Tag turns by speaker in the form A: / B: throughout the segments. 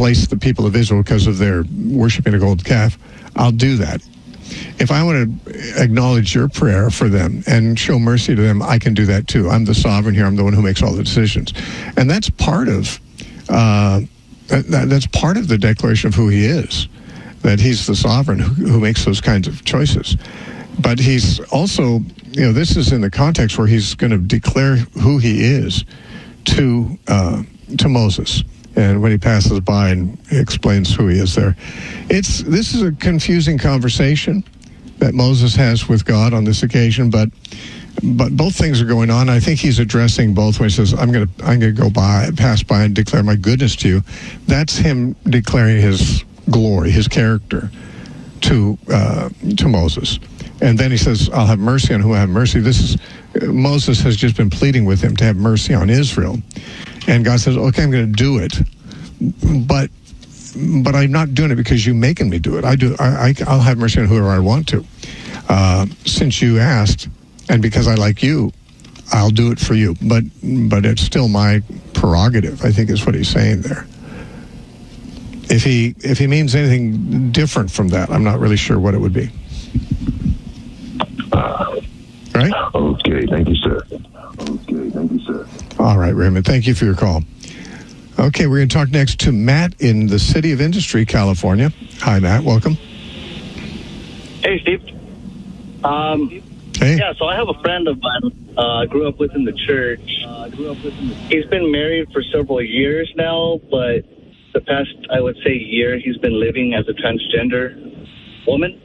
A: displace the people of Israel because of their worshiping a gold calf, I'll do that. If I want to acknowledge your prayer for them and show mercy to them, I can do that too. I'm the sovereign here. I'm the one who makes all the decisions. And that's part of that's part of the declaration of who he is, that he's the sovereign who makes those kinds of choices. But he's also, this is in the context where he's going to declare who he is to Moses. And when he passes by and explains who he is there. This is a confusing conversation that Moses has with God on this occasion, but both things are going on. I think he's addressing both when he says, I'm going to pass by and declare my goodness to you. That's him declaring his glory, his character to Moses. And then he says, I'll have mercy on whom I have mercy. Moses has just been pleading with him to have mercy on Israel. And God says, okay, I'm going to do it. But I'm not doing it because you're making me do it. I'll have mercy on whoever I want to. Since you asked, and because I like you, I'll do it for you. But it's still my prerogative, I think is what he's saying there. If he means anything different from that, I'm not really sure what it would be. Right?
B: Okay, thank you, sir.
A: All right, Raymond, thank you for your call. Okay, we're going to talk next to Matt in the City of Industry, California. Hi, Matt. Welcome.
C: Hey, Steve.
A: Hey.
C: Yeah, so I have a friend of mine I grew up with in the church. He's been married for several years now, but the past, I would say, year, he's been living as a transgender woman.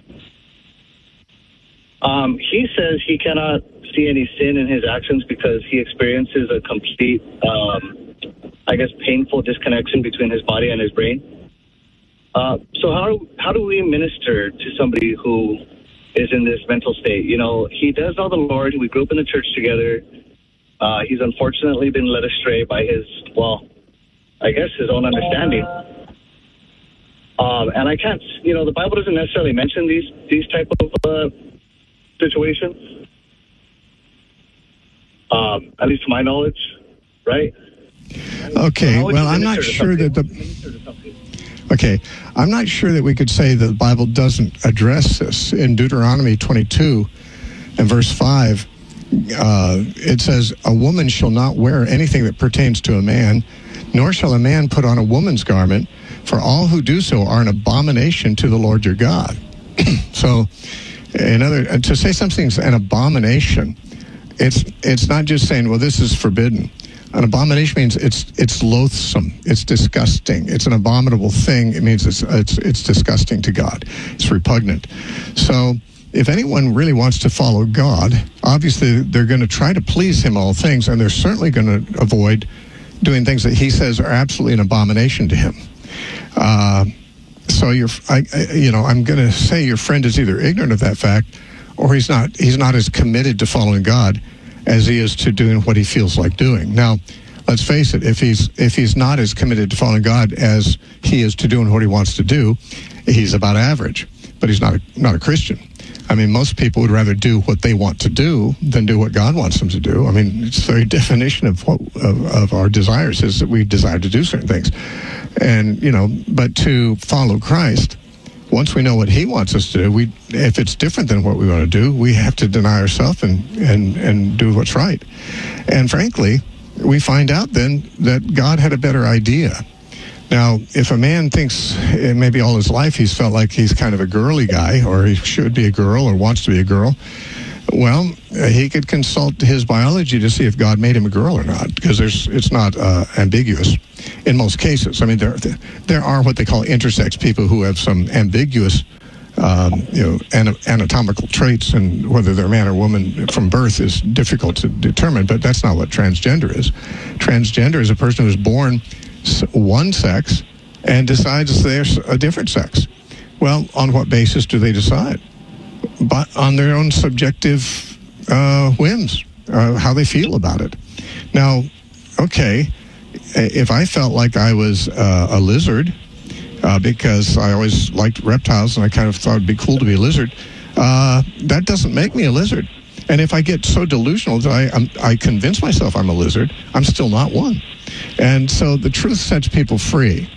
C: He says he cannot see any sin in his actions because he experiences a complete, painful disconnection between his body and his brain. So how do we minister to somebody who is in this mental state? He does know the Lord. We grew up in the church together. He's unfortunately been led astray by his own understanding. And I can't, the Bible doesn't necessarily mention these type of situations. At least to my knowledge, right?
A: Okay, well, I'm not sure that I'm not sure that we could say that the Bible doesn't address this. In Deuteronomy 22 and verse 5, it says, a woman shall not wear anything that pertains to a man, nor shall a man put on a woman's garment, for all who do so are an abomination to the Lord your God. So, to say something's an abomination, it's not just saying, well, this is forbidden. An abomination means it's loathsome, it's disgusting, it's an abominable thing. It means it's disgusting to God. It's repugnant. So if anyone really wants to follow God, obviously they're going to try to please him all things, and they're certainly going to avoid doing things that he says are absolutely an abomination to him. So I'm going to say your friend is either ignorant of that fact, or he's not as committed to following God as he is to doing what he feels like doing. Now, let's face it, if he's not as committed to following God as he is to doing what he wants to do, he's about average. But he's not a Christian. I mean, most people would rather do what they want to do than do what God wants them to do. I mean, it's the very definition of our desires is that we desire to do certain things. And, but to follow Christ, once we know what he wants us to do, if it's different than what we want to do, we have to deny ourselves and do what's right. And frankly, we find out then that God had a better idea. Now, if a man thinks maybe all his life he's felt like he's kind of a girly guy, or he should be a girl or wants to be a girl, well, he could consult his biology to see if God made him a girl or not, because it's not ambiguous in most cases. I mean, there are what they call intersex people who have some ambiguous anatomical traits, and whether they're man or woman from birth is difficult to determine, but that's not what transgender is. Transgender is a person who's born one sex and decides they're a different sex. Well, on what basis do they decide? But on their own subjective whims, how they feel about it. Now, okay, if I felt like I was a lizard, because I always liked reptiles and I kind of thought it'd be cool to be a lizard, that doesn't make me a lizard. And if I get so delusional that I convince myself I'm a lizard, I'm still not one. And so the truth sets people free.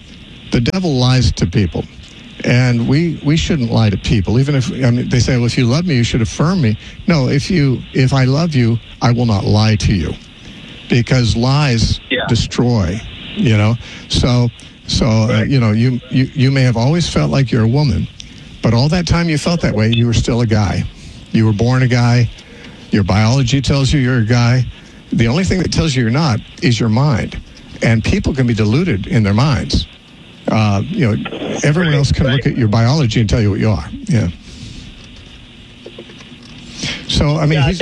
A: The devil lies to people. And we shouldn't lie to people. Even if, I mean, they say, well, if you love me, you should affirm me. No, if I love you, I will not lie to you. Because lies destroy, you know. So you know, you may have always felt like you're a woman, but all that time you felt that way, you were still a guy. You were born a guy. Your biology tells you you're a guy. The only thing that tells you you're not is your mind. And people can be deluded in their minds. You know, everyone else can look at your biology and tell you what you are. Yeah. So, I mean,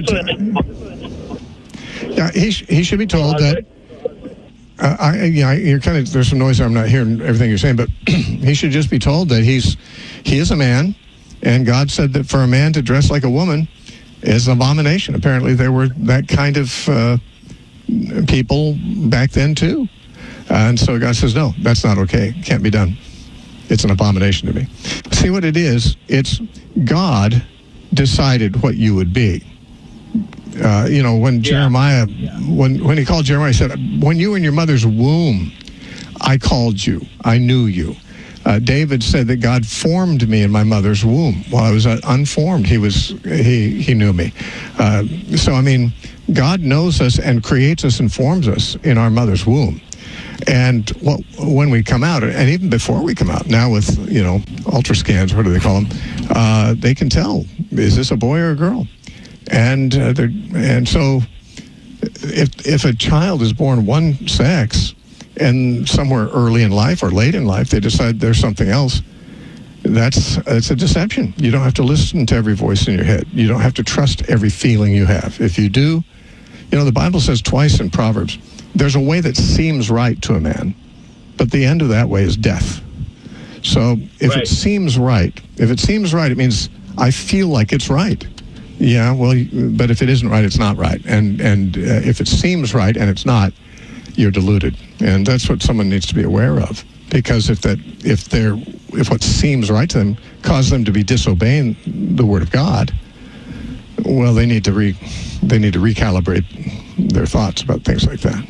A: he should be told that. You're kind of, there's some noise. I'm not hearing everything you're saying, but he should just be told that he is a man, and God said that for a man to dress like a woman is an abomination. Apparently, there were that kind of people back then too. And so God says, no, that's not okay. Can't be done. It's an abomination to me. See what it is? It's God decided what you would be. You know, when Jeremiah, when he called Jeremiah, he said, when you were in your mother's womb, I called you. I knew you. David said that God formed me in my mother's womb. While I was unformed, he knew me. So, I mean, God knows us and creates us and forms us in our mother's womb. And when we come out, and even before we come out, now with, you know, ultrascans, what do they call them? They can tell, is this a boy or a girl? And so if a child is born one sex and somewhere early in life or late in life they decide there's something else, it's a deception. You don't have to listen to every voice in your head. You don't have to trust every feeling you have. If you do, you know, the Bible says twice in Proverbs, there's a way that seems right to a man, but the end of that way is death. So if it seems right, it means I feel like it's right. Yeah, well, but if it isn't right, it's not right. And if it seems right and it's not, you're deluded. And that's what someone needs to be aware of. Because if what seems right to them causes them to be disobeying the Word of God, well, they need to recalibrate their thoughts about things like that.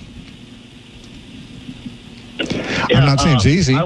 A: Yeah, I'm not saying it's easy.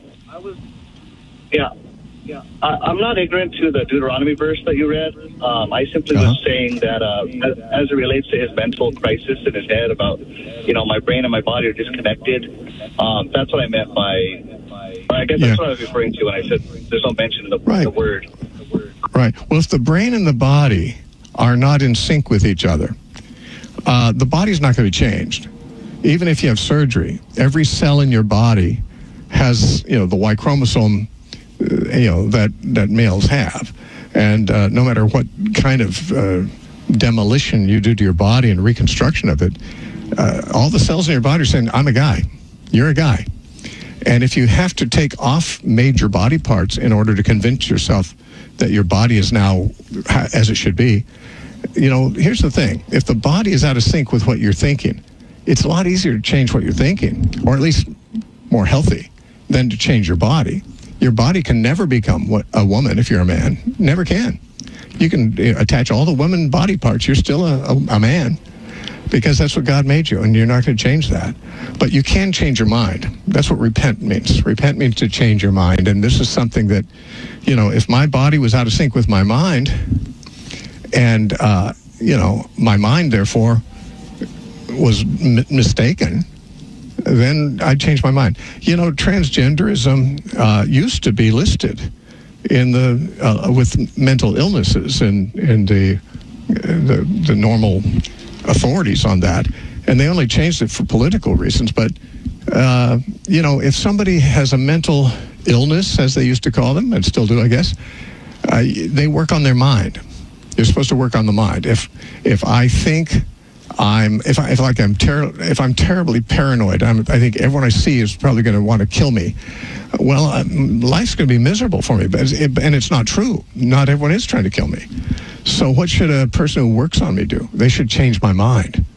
C: I'm not ignorant to the Deuteronomy verse that you read. I simply was saying that as it relates to his mental crisis in his head about, you know, my brain and my body are disconnected. That's what I meant by, I guess that's what I was referring to when I said there's no mention in the word.
A: Right. Well, if the brain and the body are not in sync with each other, the body's not going to be changed. Even if you have surgery, every cell in your body has, you know, the Y chromosome, you know, that males have. And no matter what kind of demolition you do to your body and reconstruction of it, all the cells in your body are saying, I'm a guy. You're a guy. And if you have to take off major body parts in order to convince yourself that your body is now as it should be, you know, here's the thing. If the body is out of sync with what you're thinking, it's a lot easier to change what you're thinking, or at least more healthy, than to change your body. Your body can never become a woman if you're a man. Never can. You can attach all the woman body parts. You're still a man because that's what God made you, and you're not going to change that. But you can change your mind. That's what repent means. Repent means to change your mind. And this is something that, you know, if my body was out of sync with my mind, and, you know, my mind, therefore, was mistaken, then I'd change my mind. You know, transgenderism used to be listed in with mental illnesses in the normal authorities on that, and they only changed it for political reasons. But you know, if somebody has a mental illness, as they used to call them, and still do, I guess, they work on their mind. You're supposed to work on the mind. If I think if I'm terribly paranoid, I think everyone I see is probably going to want to kill me. Well, life's going to be miserable for me, and it's not true. Not everyone is trying to kill me. So what should a person who works on me do? They should change my mind.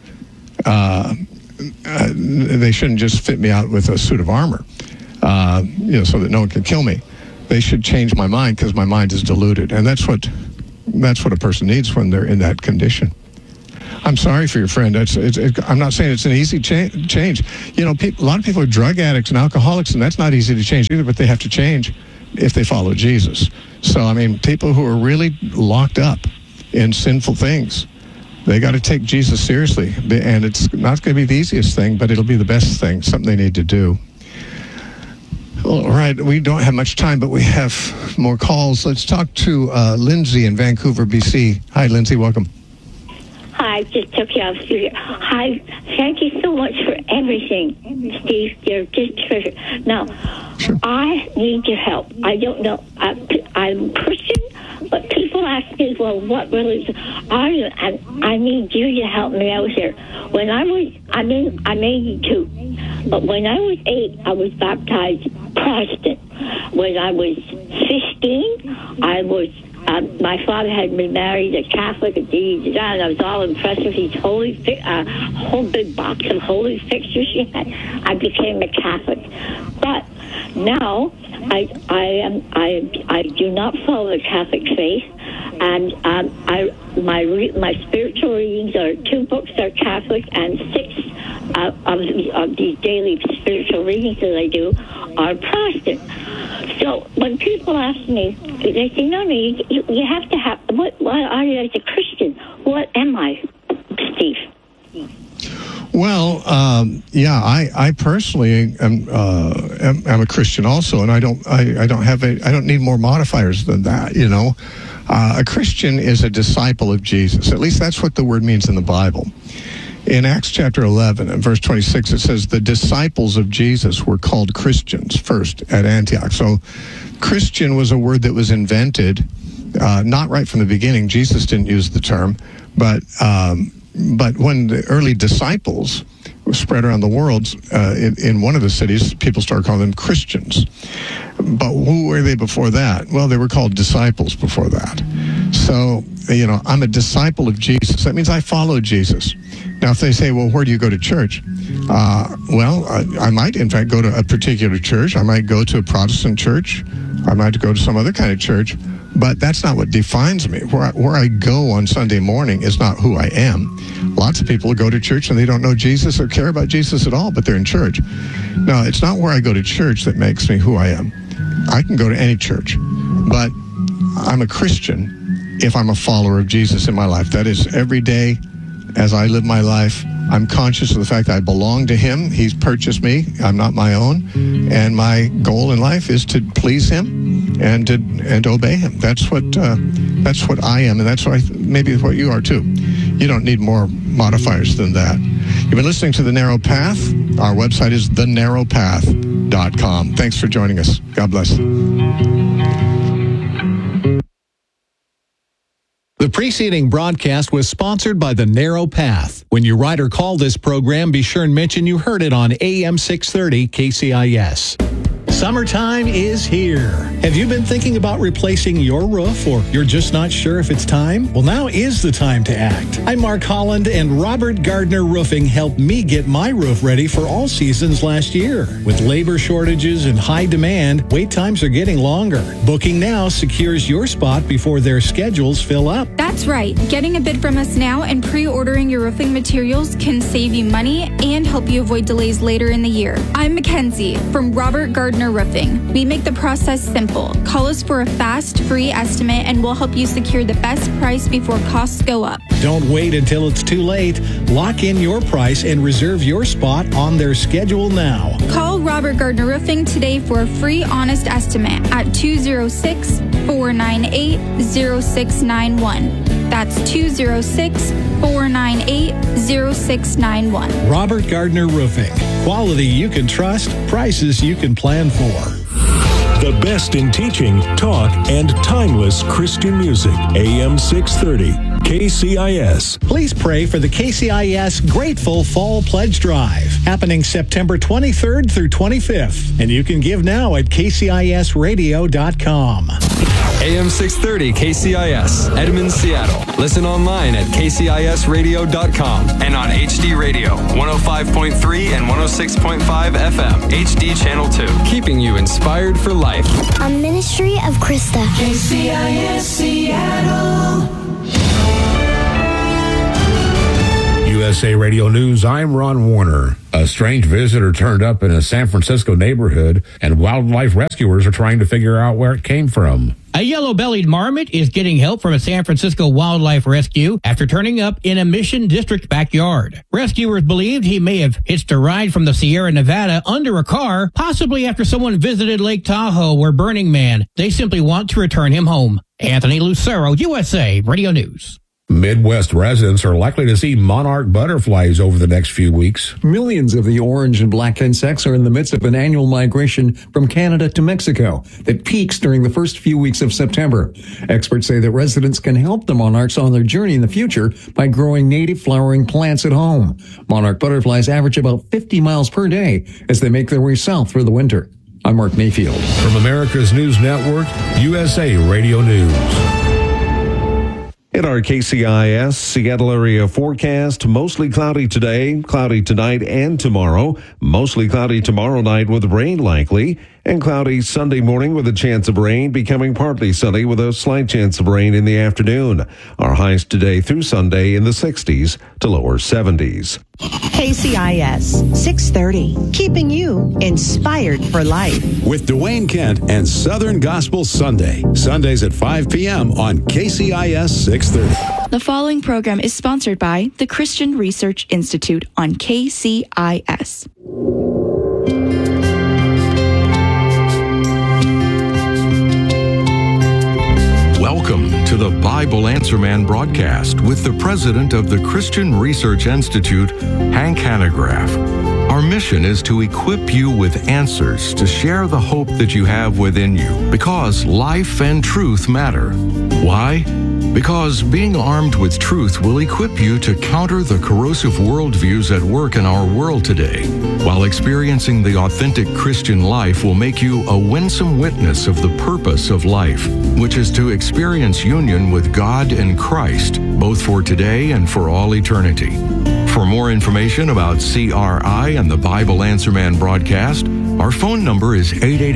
A: They shouldn't just fit me out with a suit of armor, you know, so that no one can kill me. They should change my mind because my mind is deluded, and that's what a person needs when they're in that condition. I'm sorry for your friend. I'm not saying it's an easy change. You know, a lot of people are drug addicts and alcoholics, and that's not easy to change either, but they have to change if they follow Jesus. So, I mean, people who are really locked up in sinful things, they got to take Jesus seriously. And it's not going to be the easiest thing, but it'll be the best thing, something they need to do. All right, we don't have much time, but we have more calls. Let's talk to Lindsay in Vancouver, BC. Hi, Lindsay, welcome.
B: Hi, just took you off studio. Hi, thank you so much for everything, Steve. You're just terrific. Now,
A: Sure.
B: I need your help. I don't know. I'm Christian, but people ask me, well, what religion are you? And I need you to help me out here. When I'm 82, but when I was 8, I was baptized Protestant. When I was 15, I was. My father had been married a Catholic, and I was all impressed with his whole big box of holy fixtures he had. I became a Catholic, but now I do not follow the Catholic faith, and my spiritual readings are 2 books are Catholic, and 6 of these daily spiritual readings that I do are Protestant. So when people ask me, they say, no, you have to have, what are you as a Christian? What am I, Steve?
A: Well, I personally am a Christian also, and I don't need more modifiers than that, you know. A Christian is a disciple of Jesus. At least that's what the word means in the Bible. In Acts chapter 11 and verse 26, it says the disciples of Jesus were called Christians first at Antioch. So Christian was a word that was invented, not right from the beginning. Jesus didn't use the term, but when the early disciples were spread around the world, in one of the cities, people started calling them Christians. But who were they before that? Well, they were called disciples before that. So, you know, I'm a disciple of Jesus. That means I follow Jesus. Now, if they say, well, where do you go to church? I might, in fact, go to a particular church. I might go to a Protestant church. I might go to some other kind of church. But that's not what defines me. Where I go on Sunday morning is not who I am. Lots of people go to church and they don't know Jesus or care about Jesus at all, but they're in church. No, it's not where I go to church that makes me who I am. I can go to any church, but I'm a Christian if I'm a follower of Jesus in my life. That is, every day as I live my life, I'm conscious of the fact that I belong to Him. He's purchased me. I'm not my own. And my goal in life is to please Him and to obey Him. That's what I am, and that's maybe what you are too. You don't need more modifiers than that. You've been listening to The Narrow Path. Our website is thenarrowpath.com. Thanks for joining us. God bless.
D: The preceding broadcast was sponsored by The Narrow Path. When you write or call this program, be sure and mention you heard it on AM 630 KCIS. Summertime is here. Have you been thinking about replacing your roof, or you're just not sure if it's time? Well, now is the time to act. I'm Mark Holland, and Robert Gardner Roofing helped me get my roof ready for all seasons last year. With labor shortages and high demand, wait times are getting longer. Booking now secures your spot before their schedules fill up.
E: That's right. Getting a bid from us now and pre-ordering your roofing materials can save you money and help you avoid delays later in the year. I'm Mackenzie from Robert Gardner Roofing. We make the process simple. Call us for a fast, free estimate, and we'll help you secure the best price before costs go up.
D: Don't wait until it's too late. Lock in your price and reserve your spot on their schedule now.
E: Call Robert Gardner Roofing today for a free, honest estimate at 206-498-0691. That's 206-498-0691.
D: Robert Gardner Roofing. Quality you can trust, prices you can plan for.
F: The best in teaching, talk, and timeless Christian music. AM 630, KCIS.
D: Please pray for the KCIS Grateful Fall Pledge Drive, happening September 23rd through 25th. And you can give now at kcisradio.com.
G: AM 630 KCIS, Edmonds, Seattle. Listen online at kcisradio.com and on HD Radio, 105.3 and 106.5 FM, HD Channel 2. Keeping you inspired for life.
H: A ministry of Krista.
I: KCIS Seattle. USA Radio News, I'm Ron Warner. A strange visitor turned up in a San Francisco neighborhood, and wildlife rescuers are trying to figure out where it came from.
J: A yellow-bellied marmot is getting help from a San Francisco wildlife rescue after turning up in a Mission District backyard. Rescuers believed he may have hitched a ride from the Sierra Nevada under a car, possibly after someone visited Lake Tahoe or Burning Man. They simply want to return him home. Anthony Lucero, USA Radio News.
I: Midwest residents are likely to see monarch butterflies over the next few weeks.
K: Millions of the orange and black insects are in the midst of an annual migration from Canada to Mexico that peaks during the first few weeks of September. Experts say that residents can help the monarchs on their journey in the future by growing native flowering plants at home. Monarch butterflies average about 50 miles per day as they make their way south through the winter. I'm Mark Mayfield.
I: From America's News Network, USA Radio News.
L: In our KCIS Seattle area forecast, mostly cloudy today, cloudy tonight and tomorrow, mostly cloudy tomorrow night with rain likely, and cloudy Sunday morning with a chance of rain, becoming partly sunny with a slight chance of rain in the afternoon. Our highs today through Sunday in the 60s to lower 70s.
M: KCIS 630, keeping you inspired for life.
N: With Dwayne Kent and Southern Gospel Sunday. Sundays at 5 p.m. on KCIS 630.
O: The following program is sponsored by the Christian Research Institute on KCIS.
P: Welcome to the Bible Answer Man broadcast with the president of the Christian Research Institute, Hank Hanegraaff. Our mission is to equip you with answers to share the hope that you have within you, because life and truth matter. Why? Because being armed with truth will equip you to counter the corrosive worldviews at work in our world today, while experiencing the authentic Christian life will make you a winsome witness of the purpose of life, which is to experience union with God and Christ, both for today and for all eternity. For more information about CRI and the Bible Answer Man broadcast, our phone number is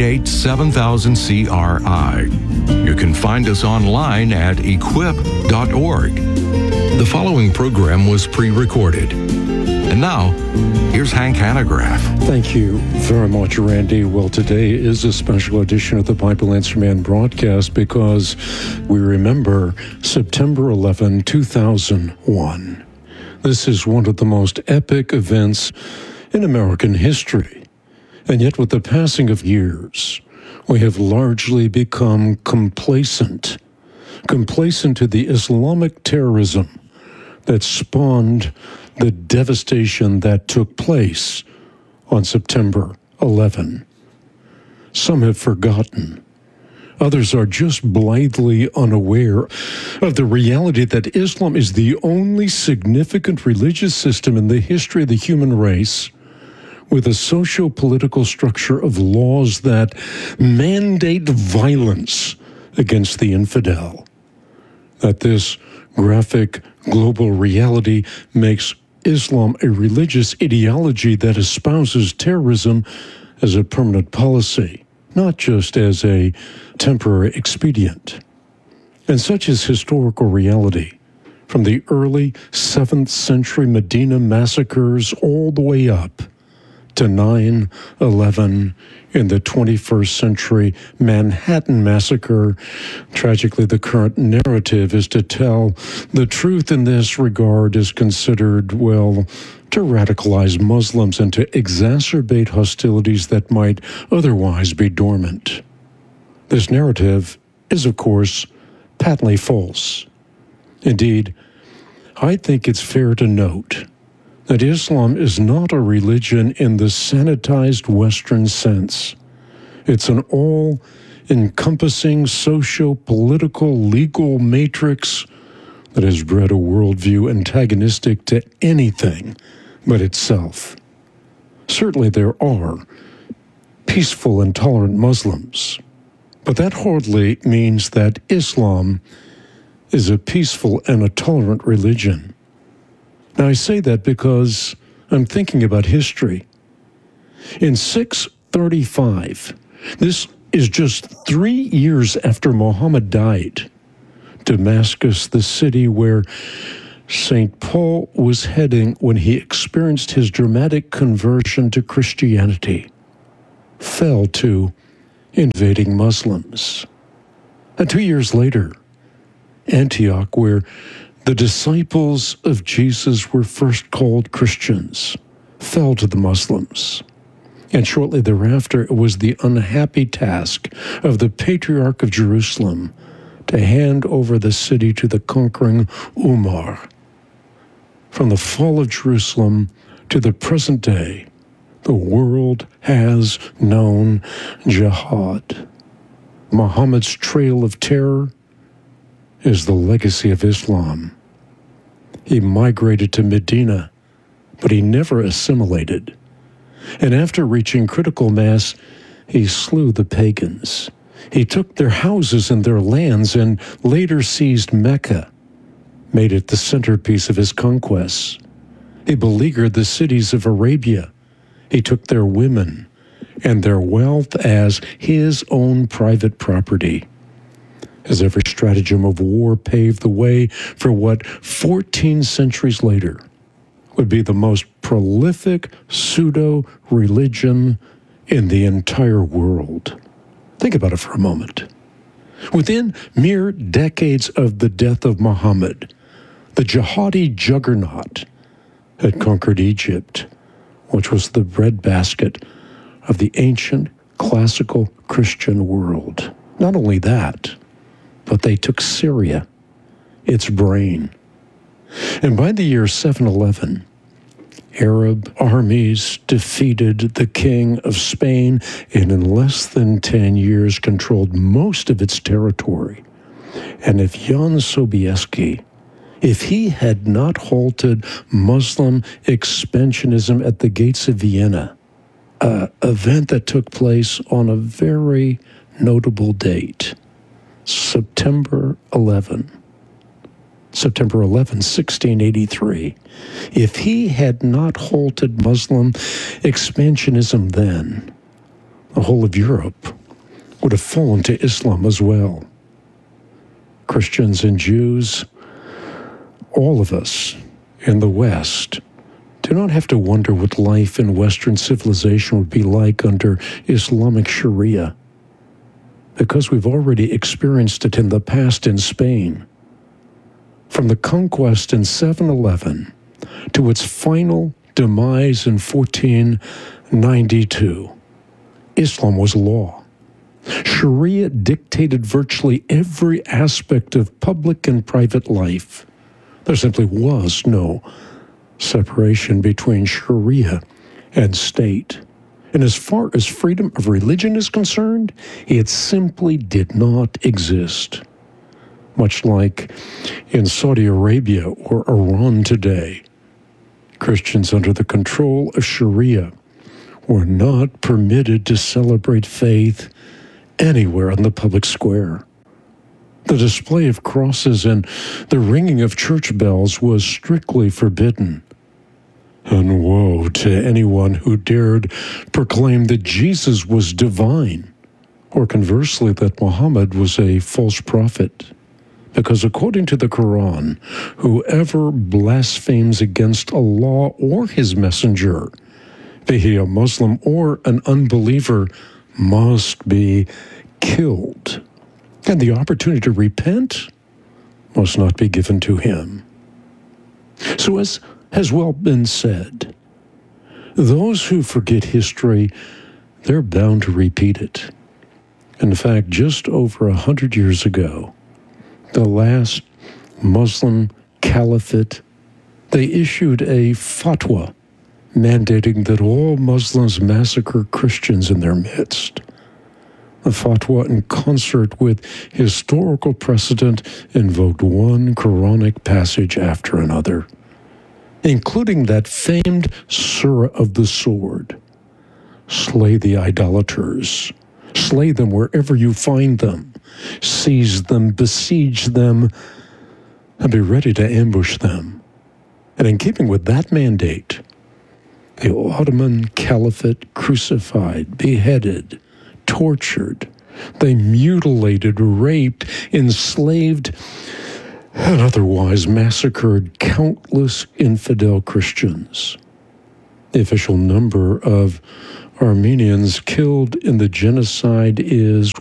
P: 888-7000-CRI. You can find us online at equip.org. The following program was pre-recorded. And now, here's Hank Hanegraaff.
Q: Thank you very much, Randy. Well, today is a special edition of the Bible Answer Man broadcast because we remember September 11, 2001. This is one of the most epic events in American history. And yet, with the passing of years, we have largely become complacent to the Islamic terrorism that spawned the devastation that took place on September 11. Some have forgotten. Others are just blithely unaware of the reality that Islam is the only significant religious system in the history of the human race with a socio-political structure of laws that mandate violence against the infidel. That this graphic global reality makes Islam a religious ideology that espouses terrorism as a permanent policy, not just as a temporary expedient. And such is historical reality, from the early 7th century Medina massacres all the way up to 9/11 in the 21st century Manhattan massacre. Tragically, the current narrative is to tell the truth in this regard is considered, well, to radicalize Muslims and to exacerbate hostilities that might otherwise be dormant. This narrative is, of course, patently false. Indeed, I think it's fair to note that Islam is not a religion in the sanitized Western sense. It's an all-encompassing socio-political legal matrix that has bred a worldview antagonistic to anything but itself. Certainly there are peaceful and tolerant Muslims, but that hardly means that Islam is a peaceful and a tolerant religion. Now, I say that because I'm thinking about history. In 635, this is just 3 years after Muhammad died, Damascus, the city where St. Paul was heading when he experienced his dramatic conversion to Christianity, fell to invading Muslims. And 2 years later, Antioch, where the disciples of Jesus were first called Christians, fell to the Muslims. And shortly thereafter, it was the unhappy task of the Patriarch of Jerusalem to hand over the city to the conquering Umar. From the fall of Jerusalem to the present day, the world has known jihad. Muhammad's trail of terror is the legacy of Islam. He migrated to Medina, but he never assimilated. And after reaching critical mass, he slew the pagans. He took their houses and their lands and later seized Mecca, made it the centerpiece of his conquests. He beleaguered the cities of Arabia. He took their women and their wealth as his own private property. His every stratagem of war paved the way for what 14 centuries later would be the most prolific pseudo-religion in the entire world. Think about it for a moment. Within mere decades of the death of Muhammad, the jihadi juggernaut had conquered Egypt, which was the breadbasket of the ancient classical Christian world. Not only that, but they took Syria, its brain. And by the year 711, Arab armies defeated the king of Spain and in less than 10 years controlled most of its territory. And if Jan Sobieski, if he had not halted Muslim expansionism at the gates of Vienna, an event that took place on a very notable date, September 11, 1683. If he had not halted Muslim expansionism then, the whole of Europe would have fallen to Islam as well. Christians and Jews, all of us in the West, do not have to wonder what life in Western civilization would be like under Islamic Sharia, because we've already experienced it in the past in Spain. From the conquest in 711 to its final demise in 1492, Islam was law. Sharia dictated virtually every aspect of public and private life. There simply was no separation between Sharia and state. And as far as freedom of religion is concerned, it simply did not exist. Much like in Saudi Arabia or Iran today, Christians under the control of Sharia were not permitted to celebrate faith anywhere on the public square. The display of crosses and the ringing of church bells was strictly forbidden. And woe to anyone who dared proclaim that Jesus was divine, or conversely that Muhammad was a false prophet. Because according to the Quran, whoever blasphemes against Allah or his messenger, be he a Muslim or an unbeliever, must be killed. And the opportunity to repent must not be given to him. So as has well been said, those who forget history, they're bound to repeat it. In fact, just over 100 years ago, the last Muslim caliphate, they issued a fatwa mandating that all Muslims massacre Christians in their midst. The fatwa, in concert with historical precedent, invoked one Quranic passage after another, including that famed Surah of the Sword. Slay the idolaters. Slay them wherever you find them. Seize them, besiege them, and be ready to ambush them. And in keeping with that mandate, the Ottoman Caliphate crucified, beheaded, tortured, they mutilated, raped, enslaved and otherwise massacred countless infidel Christians. The official number of Armenians killed in the genocide is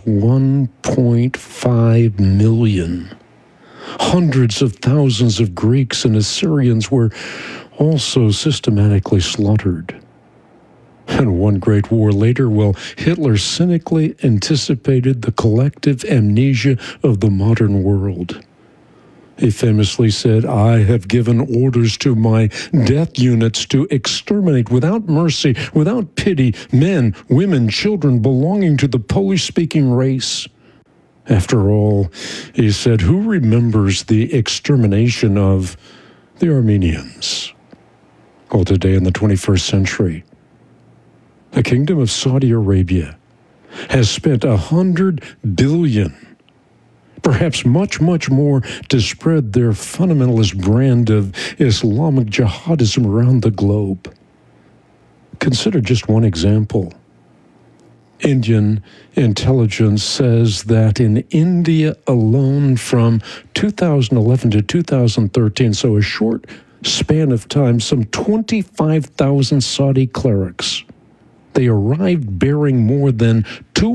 Q: 1.5 million. Hundreds of thousands of Greeks and Assyrians were also systematically slaughtered. And one great war later, Hitler cynically anticipated the collective amnesia of the modern world. He famously said, "I have given orders to my death units to exterminate without mercy, without pity, men, women, children belonging to the Polish-speaking race." After all, he said, who remembers the extermination of the Armenians? Well, today in the 21st century, the Kingdom of Saudi Arabia has spent $100 billion, perhaps much, much more, to spread their fundamentalist brand of Islamic jihadism around the globe. Consider just one example. Indian intelligence says that in India alone from 2011 to 2013, so a short span of time, some 25,000 Saudi clerics. They arrived bearing more than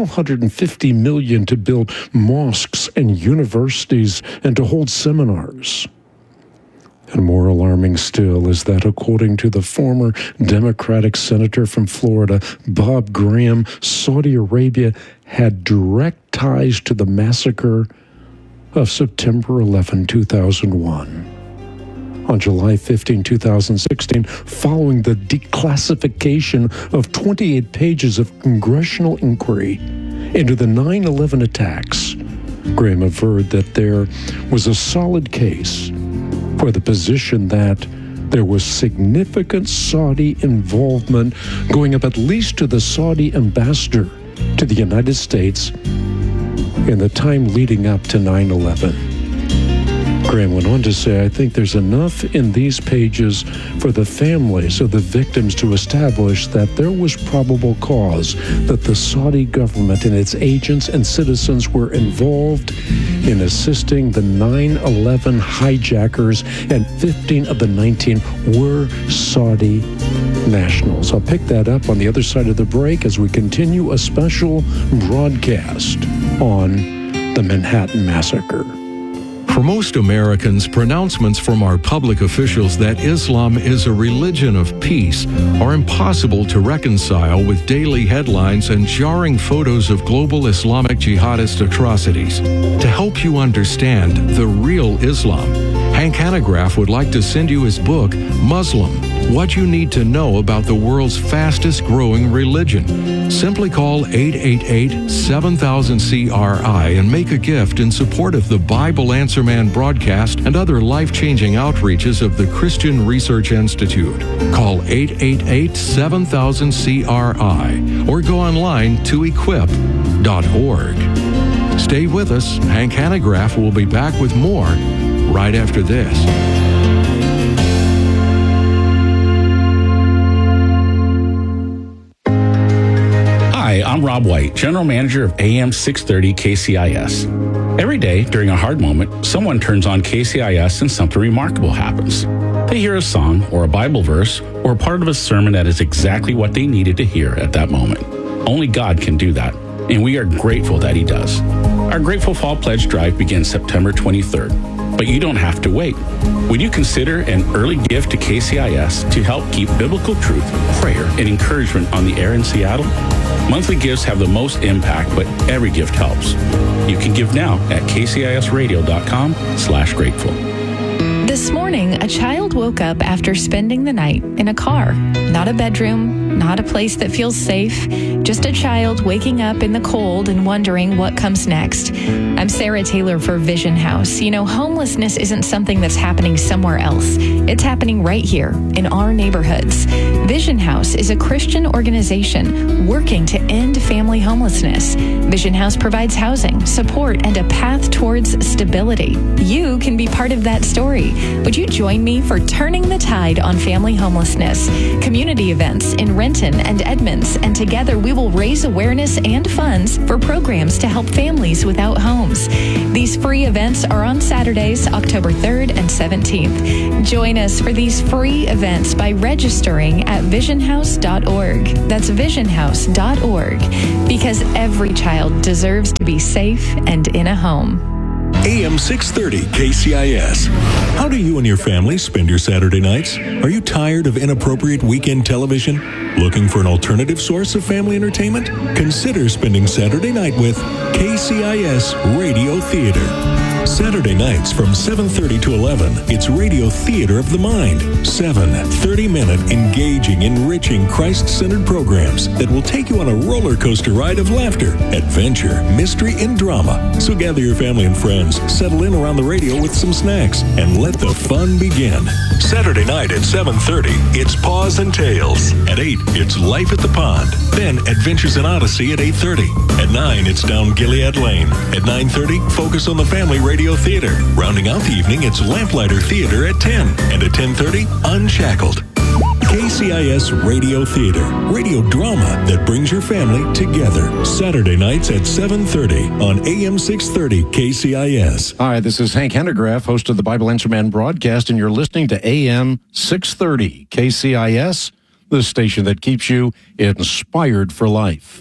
Q: $250 million to build mosques and universities and to hold seminars. And more alarming still is that, according to the former Democratic senator from Florida, Bob Graham, Saudi Arabia had direct ties to the massacre of September 11, 2001. On July 15, 2016, following the declassification of 28 pages of congressional inquiry into the 9/11 attacks, Graham averred that there was a solid case for the position that there was significant Saudi involvement going up at least to the Saudi ambassador to the United States in the time leading up to 9/11. Graham went on to say, "I think there's enough in these pages for the families of the victims to establish that there was probable cause that the Saudi government and its agents and citizens were involved in assisting the 9/11 hijackers, and 15 of the 19 were Saudi nationals." I'll pick that up on the other side of the break as we continue a special broadcast on the Manhattan Massacre.
P: For most Americans, pronouncements from our public officials that Islam is a religion of peace are impossible to reconcile with daily headlines and jarring photos of global Islamic jihadist atrocities. To help you understand the real Islam, Hank Hanegraaff would like to send you his book, Muslim: What You Need to Know About the World's Fastest Growing Religion. Simply call 888-7000-CRI and make a gift in support of the Bible Answer Man broadcast and other life-changing outreaches of the Christian Research Institute. Call 888-7000-CRI or go online to equip.org. Stay with us. Hank Hanegraaff will be back with more right after this.
R: Hi, I'm Rob White, General Manager of AM 630 KCIS. Every day during a hard moment, someone turns on KCIS and something remarkable happens. They hear a song or a Bible verse or a part of a sermon that is exactly what they needed to hear at that moment. Only God can do that, and we are grateful that He does. Our Grateful Fall Pledge Drive begins September 23rd, but you don't have to wait. Would you consider an early gift to KCIS to help keep biblical truth, prayer, and encouragement on the air in Seattle? Monthly gifts have the most impact, but every gift helps. You can give now at kcisradio.com/grateful.
S: This morning, a child woke up after spending the night in a car. Not a bedroom, not a place that feels safe, just a child waking up in the cold and wondering what comes next. I'm Sarah Taylor for Vision House. You know, homelessness isn't something that's happening somewhere else. It's happening right here in our neighborhoods. Vision House is a Christian organization working to end family homelessness. Vision House provides housing, support, and a path towards stability. You can be part of that story. Would you join me for Turning the Tide on Family Homelessness? Community events in Renton and Edmonds, and together we will raise awareness and funds for programs to help families without homes. These free events are on Saturdays, October 3rd and 17th. Join us for these free events by registering at visionhouse.org. That's visionhouse.org, because every child deserves to be safe and in a home.
F: AM 630 KCIS. How do you and your family spend your Saturday nights? Are you tired of inappropriate weekend television? Looking for an alternative source of family entertainment? Consider spending Saturday night with KCIS Radio Theater. Saturday nights from 7:30 to 11, it's Radio Theater of the Mind. 7 30-minute, engaging, enriching, Christ-centered programs that will take you on a roller coaster ride of laughter, adventure, mystery, and drama. So gather your family and friends, settle in around the radio with some snacks, and let the fun begin. Saturday night at 7:30, it's Paws and Tales. At 8, it's Life at the Pond. Then Adventures in Odyssey at 8:30. At 9, it's Down Gilead Lane. At 9:30, Focus on the Family Radio Theater. Rounding out the evening, it's Lamplighter Theater at 10. And at 10:30, Unshackled. KCIS Radio Theater. Radio drama that brings your family together. Saturday nights at 7:30 on AM 630 KCIS.
T: Hi, this is Hank Hennegraaff, host of the Bible Answer Man broadcast, and you're listening to AM 630 KCIS, the station that keeps you inspired for life.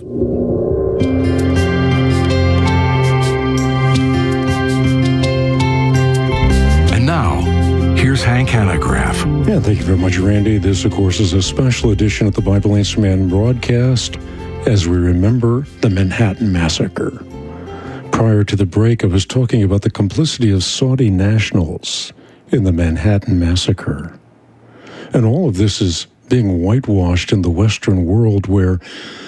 P: Now, here's Hank Hennegraaff.
Q: Yeah, thank you very much, Randy. This, of course, is a special edition of the Bible Answer Man broadcast as we remember the Manhattan Massacre. Prior to the break, I was talking about the complicity of Saudi nationals in the Manhattan Massacre. And all of this is being whitewashed in the Western world where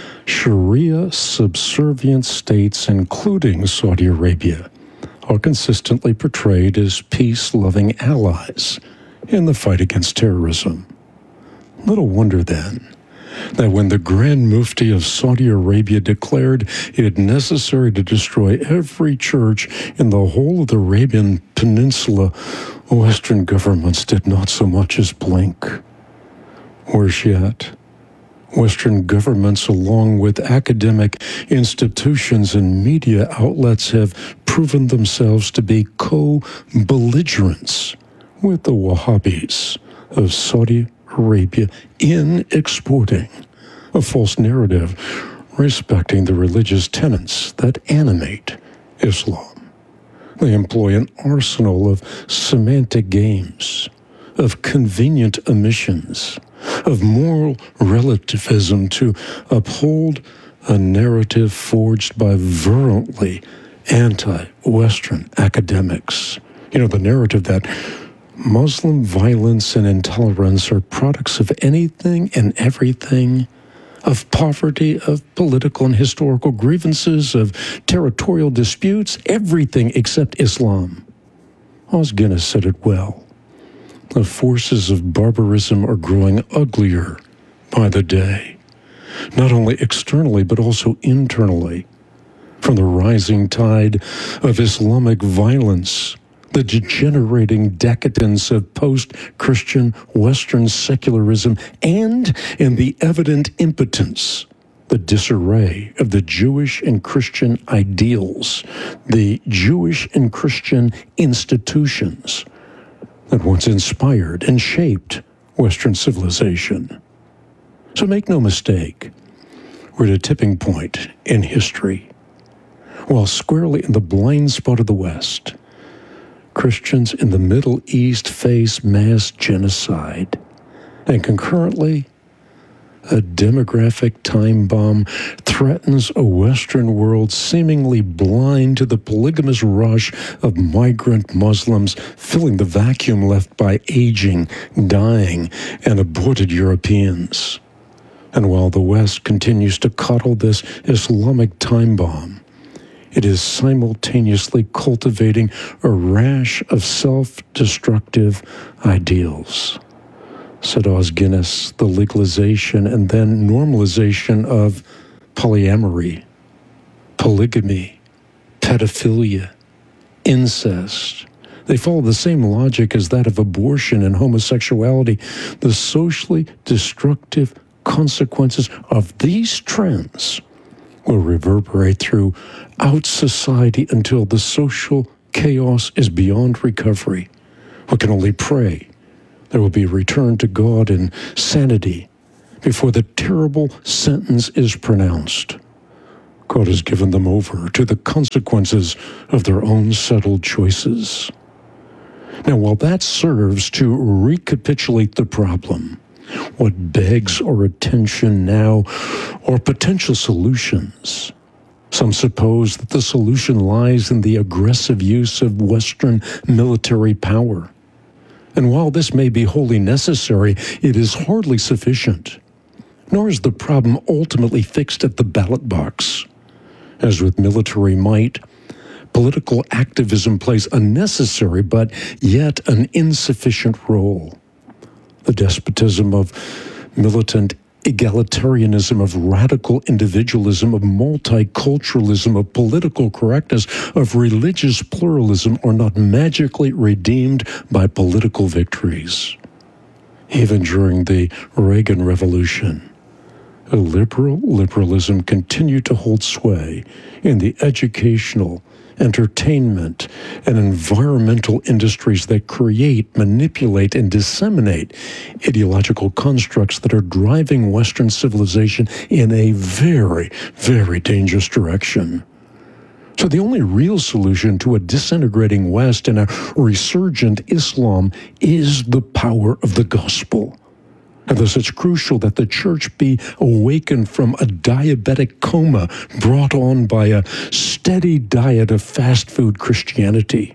Q: Sharia subservient states, including Saudi Arabia, are consistently portrayed as peace-loving allies in the fight against terrorism. Little wonder, then, that when the Grand Mufti of Saudi Arabia declared it necessary to destroy every church in the whole of the Arabian Peninsula, Western governments did not so much as blink. Worse yet, Western governments, along with academic institutions and media outlets, have proven themselves to be co-belligerents with the Wahhabis of Saudi Arabia in exporting a false narrative respecting the religious tenets that animate Islam. They employ an arsenal of semantic games, of convenient omissions, of moral relativism to uphold a narrative forged by virulently anti-Western academics. You know, the narrative that Muslim violence and intolerance are products of anything and everything, of poverty, of political and historical grievances, of territorial disputes, everything except Islam. Os Guinness said it well. The forces of barbarism are growing uglier by the day, not only externally but also internally, from the rising tide of Islamic violence, the degenerating decadence of post-Christian Western secularism, and in the evident impotence, the disarray of the Jewish and Christian ideals, the Jewish and Christian institutions that once inspired and shaped Western civilization. So make no mistake, we're at a tipping point in history. While squarely in the blind spot of the West, Christians in the Middle East face mass genocide, and concurrently, a demographic time bomb threatens a Western world seemingly blind to the polygamous rush of migrant Muslims filling the vacuum left by aging, dying, and aborted Europeans. And while the West continues to coddle this Islamic time bomb, it is simultaneously cultivating a rash of self-destructive ideals. Said Os Guinness, the legalization and then normalization of polyamory, polygamy, pedophilia, incest, They follow the same logic as that of abortion and homosexuality. The socially destructive consequences of these trends will reverberate throughout society until the social chaos is beyond recovery. We can only pray there will be a return to God and sanity before the terrible sentence is pronounced. God has given them over to the consequences of their own settled choices. Now, while that serves to recapitulate the problem, what begs our attention now are potential solutions. Some suppose that the solution lies in the aggressive use of Western military power. And while this may be wholly necessary, it is hardly sufficient. Nor is the problem ultimately fixed at the ballot box. As with military might, political activism plays a necessary but yet an insufficient role. The despotism of militant egalitarianism, of radical individualism, of multiculturalism, of political correctness, of religious pluralism are not magically redeemed by political victories. Even during the Reagan Revolution, a liberalism continued to hold sway in the educational, entertainment, and environmental industries that create, manipulate, and disseminate ideological constructs that are driving Western civilization in a very, very dangerous direction. So the only real solution to a disintegrating West and a resurgent Islam is the power of the gospel. And thus it's crucial that the church be awakened from a diabetic coma brought on by a steady diet of fast food Christianity.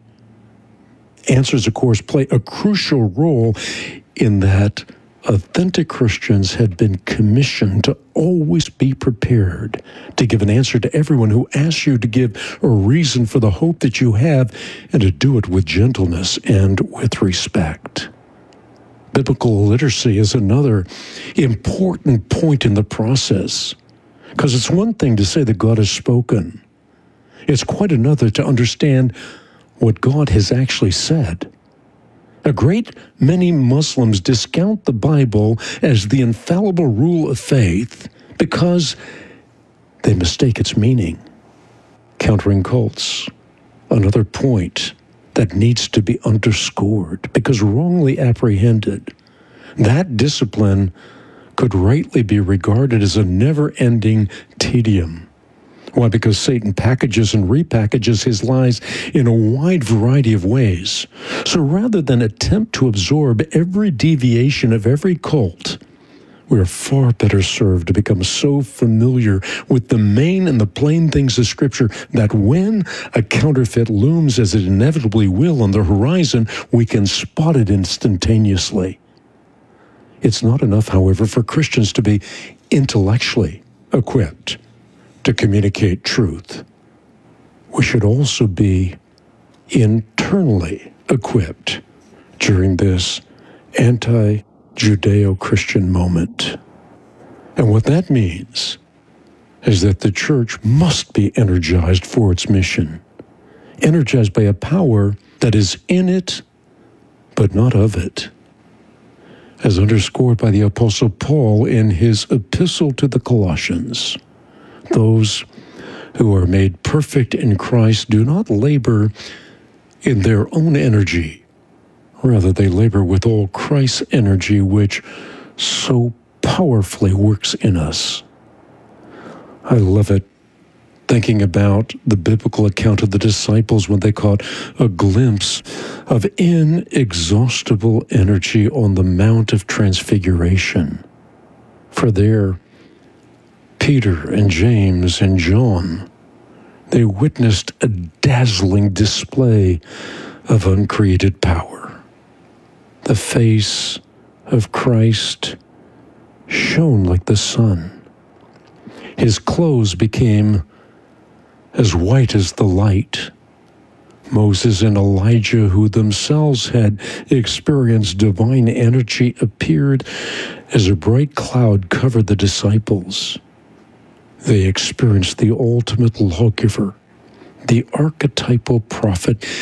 Q: Answers, of course, play a crucial role in that authentic Christians had been commissioned to always be prepared to give an answer to everyone who asks you to give a reason for the hope that you have, and to do it with gentleness and with respect. Biblical literacy is another important point in the process, because it's one thing to say that God has spoken. It's quite another to understand what God has actually said. A great many Muslims discount the Bible as the infallible rule of faith because they mistake its meaning. Countering cults, another point that needs to be underscored, because wrongly apprehended, that discipline could rightly be regarded as a never-ending tedium. Why? Because Satan packages and repackages his lies in a wide variety of ways. So rather than attempt to absorb every deviation of every cult, we are far better served to become so familiar with the main and the plain things of Scripture that when a counterfeit looms, as it inevitably will on the horizon, we can spot it instantaneously. It's not enough, however, for Christians to be intellectually equipped to communicate truth. We should also be internally equipped during this anti-Judeo-Christian moment. And what that means is that the church must be energized for its mission, energized by a power that is in it, but not of it. As underscored by the Apostle Paul in his epistle to the Colossians, those who are made perfect in Christ do not labor in their own energy. Rather, they labor with all Christ's energy, which so powerfully works in us. I love it, thinking about the biblical account of the disciples when they caught a glimpse of inexhaustible energy on the Mount of Transfiguration. For there, Peter and James and John, they witnessed a dazzling display of uncreated power. The face of Christ shone like the sun. His clothes became as white as the light. Moses and Elijah, who themselves had experienced divine energy, appeared as a bright cloud covered the disciples. They experienced the ultimate lawgiver, the archetypal prophet,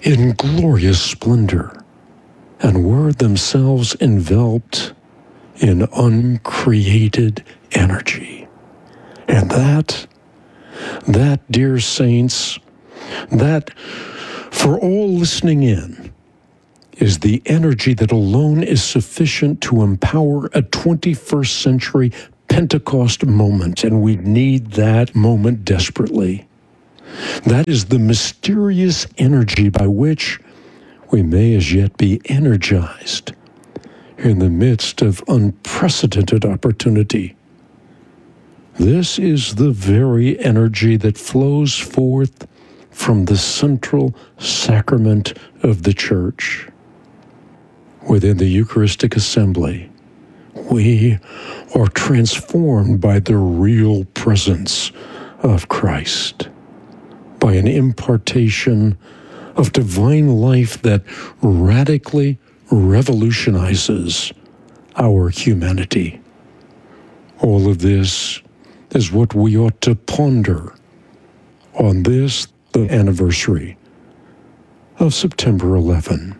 Q: in glorious splendor and were themselves enveloped in uncreated energy. And that, dear saints, that for all listening in, is the energy that alone is sufficient to empower a 21st century Pentecost moment, and we need that moment desperately. That is the mysterious energy by which we may as yet be energized in the midst of unprecedented opportunity. This is the very energy that flows forth from the central sacrament of the Church. Within the Eucharistic assembly, we are transformed by the real presence of Christ, by an impartation of divine life that radically revolutionizes our humanity. All of this is what we ought to ponder on this, the anniversary of September 11,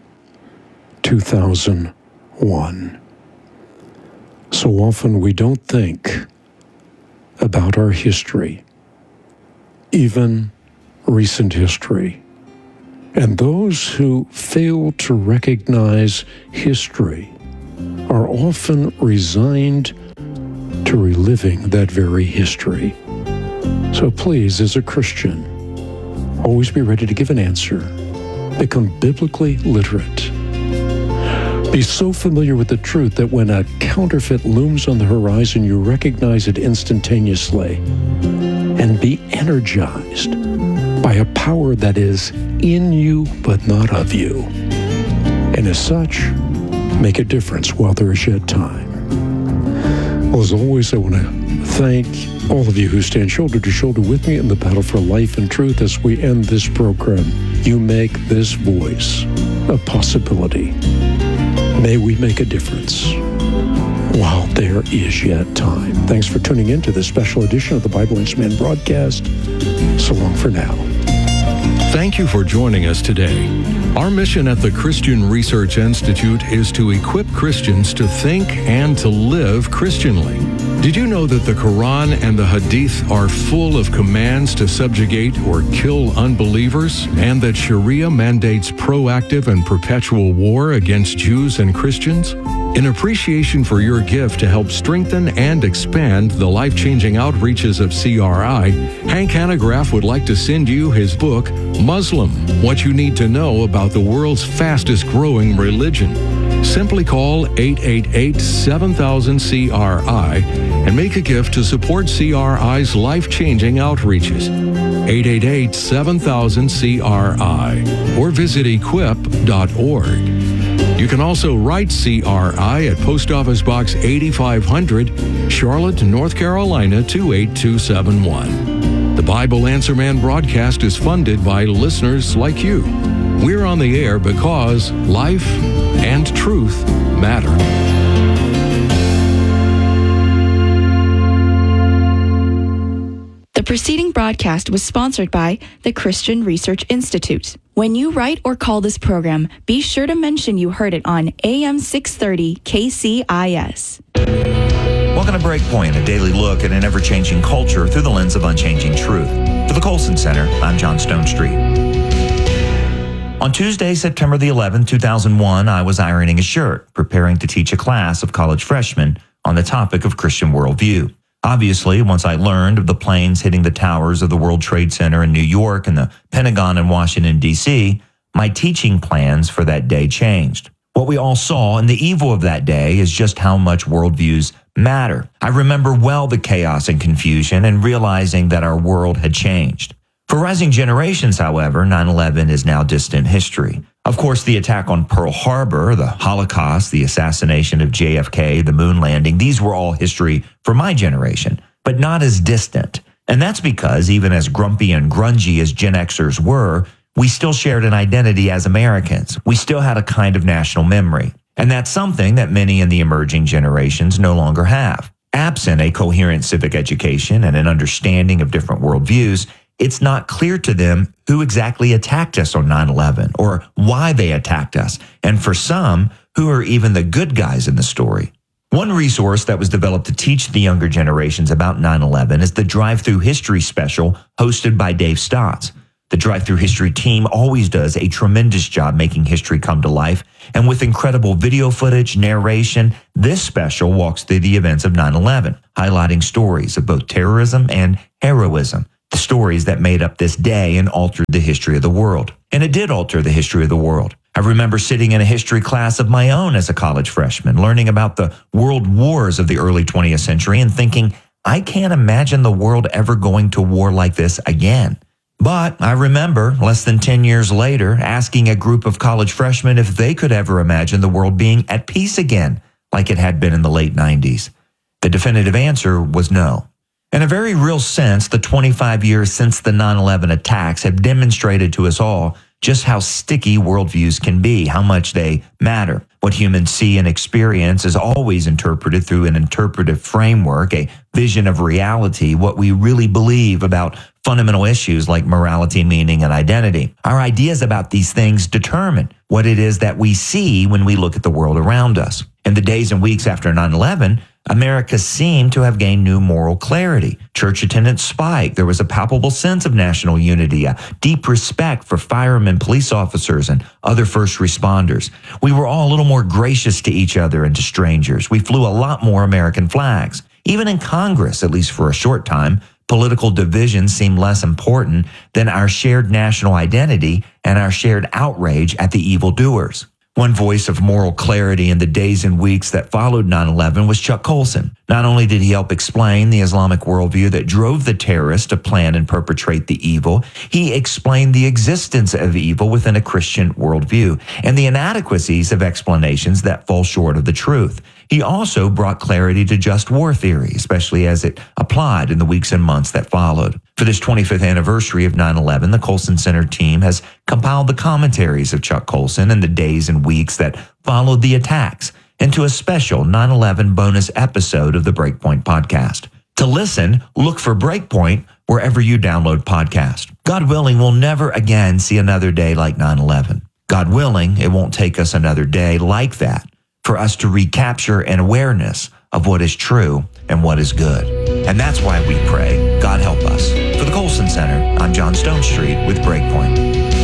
Q: 2001. So often we don't think about our history, even recent history. And those who fail to recognize history are often resigned to reliving that very history. So please, as a Christian, always be ready to give an answer. Become biblically literate. Be so familiar with the truth that when a counterfeit looms on the horizon, you recognize it instantaneously. And be energized by a power that is in you but not of you. And as such, make a difference while there is yet time. Well, as always, I want to thank all of you who stand shoulder to shoulder with me in the battle for life and truth as we end this program. You make this voice a possibility. May we make a difference while there is yet time. Thanks for tuning in to this special edition of the Bible Answer broadcast. So long for now.
P: Thank you for joining us today. Our mission at the Christian Research Institute is to equip Christians to think and to live Christianly. Did you know that the Quran and the Hadith are full of commands to subjugate or kill unbelievers, and that Sharia mandates proactive and perpetual war against Jews and Christians? In appreciation for your gift to help strengthen and expand the life-changing outreaches of CRI, Hank Hanegraaff would like to send you his book, Muslim, What You Need to Know About the World's Fastest-Growing Religion. Simply call 888-7000-CRI and make a gift to support CRI's life-changing outreaches. 888-7000-CRI or visit equip.org. You can also write CRI at Post Office Box 8500, Charlotte, North Carolina 28271. The Bible Answer Man broadcast is funded by listeners like you. We're on the air because life and truth matter.
O: The preceding broadcast was sponsored by the Christian Research Institute. When you write or call this program, be sure to mention you heard it on AM 630 KCIS.
U: Welcome to Breakpoint, a daily look at an ever-changing culture through the lens of unchanging truth. For the Colson Center, I'm John Stonestreet. On Tuesday, September the 11th, 2001, I was ironing a shirt, preparing to teach a class of college freshmen on the topic of Christian worldview. Obviously, once I learned of the planes hitting the towers of the World Trade Center in New York and the Pentagon in Washington, D.C., my teaching plans for that day changed. What we all saw in the evil of that day is just how much worldviews matter. I remember well the chaos and confusion and realizing that our world had changed. For rising generations, however, 9/11 is now distant history. Of course, the attack on Pearl Harbor, the Holocaust, the assassination of JFK, the moon landing, these were all history for my generation, but not as distant. And that's because even as grumpy and grungy as Gen Xers were, we still shared an identity as Americans. We still had a kind of national memory. And that's something that many in the emerging generations no longer have. Absent a coherent civic education and an understanding of different worldviews, it's not clear to them who exactly attacked us on 9/11 or why they attacked us. And for some, who are even the good guys in the story. One resource that was developed to teach the younger generations about 9/11 is the Drive-Thru History special hosted by Dave Stotts. The Drive-Thru History team always does a tremendous job making history come to life, and with incredible video footage, narration, this special walks through the events of 9/11, highlighting stories of both terrorism and heroism, the stories that made up this day and altered the history of the world. And it did alter the history of the world. I remember sitting in a history class of my own as a college freshman, learning about the world wars of the early 20th century and thinking, I can't imagine the world ever going to war like this again. But I remember, less than 10 years later, asking a group of college freshmen if they could ever imagine the world being at peace again, like it had been in the late 90s. The definitive answer was no. In a very real sense, the 25 years since the 9/11 attacks have demonstrated to us all just how sticky worldviews can be, how much they matter. What humans see and experience is always interpreted through an interpretive framework, a vision of reality, what we really believe about fundamental issues like morality, meaning, and identity. Our ideas about these things determine what it is that we see when we look at the world around us. In the days and weeks after 9/11, America seemed to have gained new moral clarity. Church attendance spiked. There was a palpable sense of national unity, a deep respect for firemen, police officers, and other first responders. We were all a little more gracious to each other and to strangers. We flew a lot more American flags. Even in Congress, at least for a short time, political divisions seemed less important than our shared national identity and our shared outrage at the evildoers. One voice of moral clarity in the days and weeks that followed 9/11 was Chuck Colson. Not only did he help explain the Islamic worldview that drove the terrorists to plan and perpetrate the evil, he explained the existence of evil within a Christian worldview and the inadequacies of explanations that fall short of the truth. He also brought clarity to just war theory, especially as it applied in the weeks and months that followed. For this 25th anniversary of 9/11, the Colson Center team has compiled the commentaries of Chuck Colson in the days and weeks that followed the attacks into a special 9/11 bonus episode of the Breakpoint podcast. To listen, look for Breakpoint wherever you download podcasts. God willing, we'll never again see another day like 9/11. God willing, it won't take us another day like that for us to recapture an awareness of what is true and what is good. And that's why we pray, God help us. For the Colson Center, I'm John Stonestreet with Breakpoint.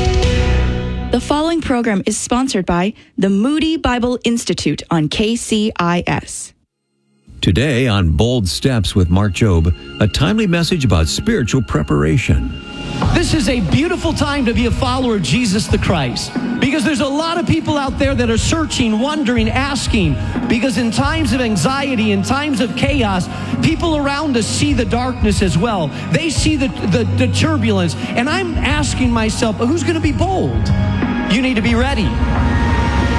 O: The following program is sponsored by the Moody Bible Institute on KCIS.
C: Today on Bold Steps with Mark Jobe, a timely message about spiritual preparation.
V: This is a beautiful time to be a follower of Jesus the Christ, because there's a lot of people out there that are searching, wondering, asking, because in times of anxiety, in times of chaos, people around us see the darkness as well. They see the turbulence, and I'm asking myself, who's going to be bold? You need to be ready.